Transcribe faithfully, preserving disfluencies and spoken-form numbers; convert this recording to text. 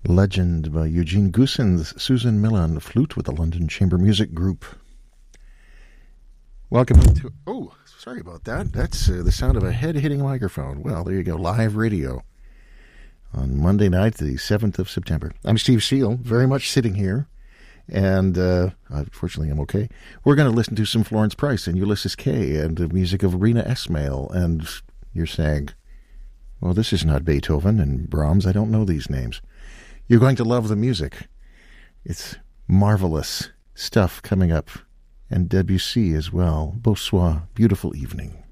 Legend by Eugene Goossens, Susan Miller on the flute with the London Chamber Music Group. Welcome to... Oh, sorry about that. That's uh, the sound of a head hitting a microphone. Well, there you go. Live radio on Monday night, the seventh of September. I'm Steve Seal, very much sitting here. And uh, unfortunately, I'm okay. We're going to listen to some Florence Price and Ulysses Kay and the music of Rena Esmail. And you're saying, well, this is not Beethoven and Brahms. I don't know these names. You're going to love the music. It's marvelous stuff coming up. And Debussy as well. Bonsoir. Beautiful evening.